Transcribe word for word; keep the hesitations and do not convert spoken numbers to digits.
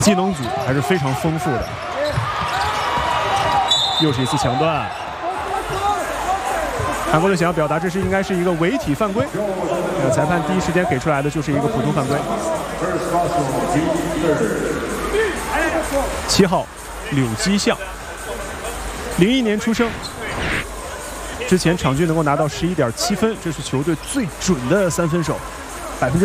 技能组还是非常丰富的。又是一次抢断，韩国队想要表达这是应该是一个违体犯规，呃，裁判第一时间给出来的就是一个普通犯规。七号柳基相，零一年出生。 之前场均能够拿到十一点七分，这是球队最准的三分手。